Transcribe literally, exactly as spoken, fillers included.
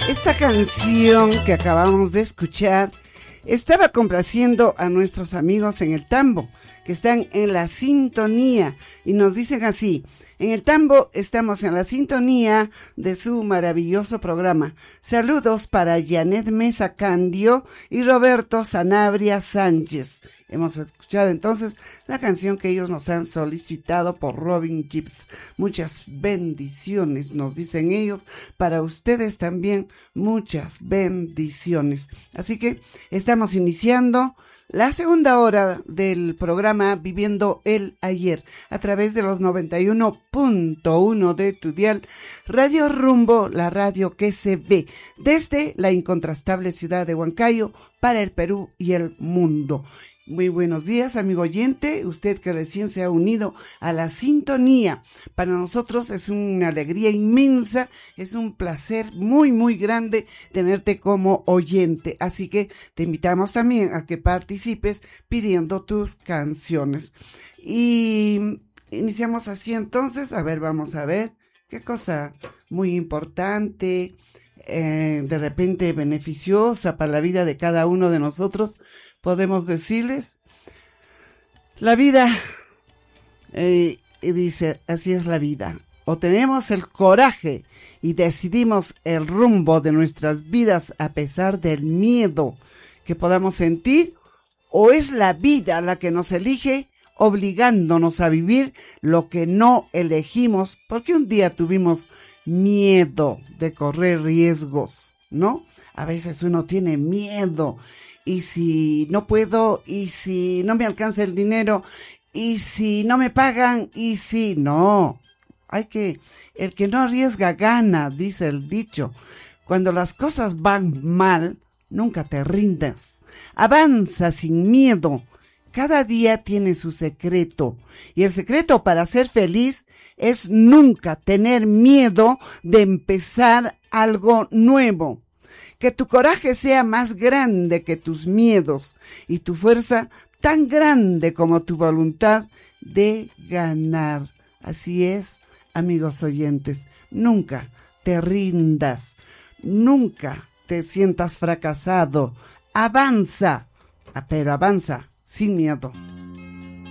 Esta canción que acabamos de escuchar estaba complaciendo a nuestros amigos en el Tambo, que están en la sintonía y nos dicen así: en el Tambo estamos en la sintonía de su maravilloso programa. Saludos para Janet Mesa Candio y Roberto Sanabria Sánchez. Hemos escuchado entonces la canción que ellos nos han solicitado por Robin Gibbs. Muchas bendiciones, nos dicen ellos. Para ustedes también muchas bendiciones. Así que estamos iniciando la segunda hora del programa Viviendo el Ayer a través de los noventa y uno punto uno de tu dial Radio Rumbo, la radio que se ve desde la incontrastable ciudad de Huancayo para el Perú y el mundo. Muy buenos días, amigo oyente, usted que recién se ha unido a la sintonía. Para nosotros es una alegría inmensa, es un placer muy, muy grande tenerte como oyente. Así que te invitamos también a que participes pidiendo tus canciones. Y iniciamos así entonces. A ver, vamos a ver qué cosa muy importante, eh, de repente beneficiosa para la vida de cada uno de nosotros. Podemos decirles, la vida, eh, y dice, así es la vida. O tenemos el coraje y decidimos el rumbo de nuestras vidas a pesar del miedo que podamos sentir, o es la vida la que nos elige, obligándonos a vivir lo que no elegimos, porque un día tuvimos miedo de correr riesgos, ¿no? A veces uno tiene miedo. Y si no puedo, y si no me alcanza el dinero, y si no me pagan, y si no. Hay que, el que no arriesga gana, dice el dicho. Cuando las cosas van mal, nunca te rindas. Avanza sin miedo. Cada día tiene su secreto. Y el secreto para ser feliz es nunca tener miedo de empezar algo nuevo. Que tu coraje sea más grande que tus miedos y tu fuerza tan grande como tu voluntad de ganar. Así es, amigos oyentes, nunca te rindas, nunca te sientas fracasado. Avanza, pero avanza sin miedo.